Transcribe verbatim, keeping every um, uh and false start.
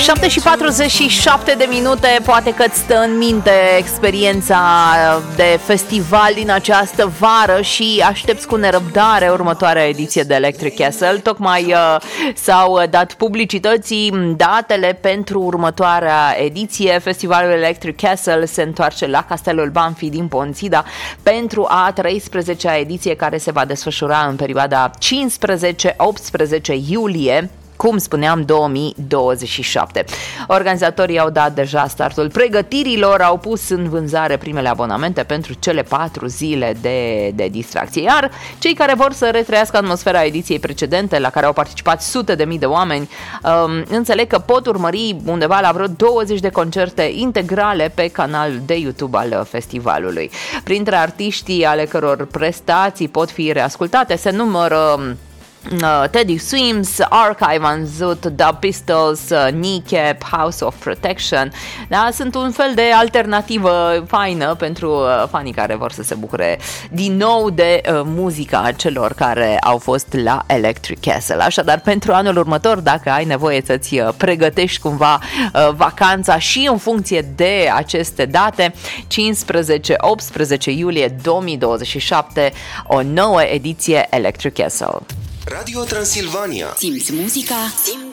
șapte și patruzeci și șapte de minute, poate că îți stă în minte experiența de festival din această vară și aștepți cu nerăbdare următoarea ediție de Electric Castle. Tocmai uh, s-au dat publicității datele pentru următoarea ediție. Festivalul Electric Castle se întoarce la Castelul Banfi din Pontida pentru a treisprezecea ediție, care se va desfășura în perioada cincisprezece optsprezece iulie, cum spuneam, două mii douăzeci și șapte. Organizatorii au dat deja startul pregătirilor, au pus în vânzare primele abonamente pentru cele patru zile de, de distracție, iar cei care vor să retrăiască atmosfera ediției precedente, la care au participat sute de mii de oameni, um, înțeleg că pot urmări undeva la vreo douăzeci de concerte integrale pe canalul de YouTube al festivalului. Printre artiștii ale căror prestații pot fi reascultate se numără Uh, Teddy Swims, Archive, am văzut, The Pistols, uh, Kneecap, House of Protection. Da? Sunt un fel de alternativă faină pentru uh, fanii care vor să se bucure din nou de uh, muzica celor care au fost la Electric Castle. Așadar, pentru anul următor, dacă ai nevoie să-ți uh, pregătești cumva uh, vacanța și în funcție de aceste date, cincisprezece optsprezece iulie două mii douăzeci și șapte, o nouă ediție Electric Castle. Radio Transilvania. Simți muzica, simți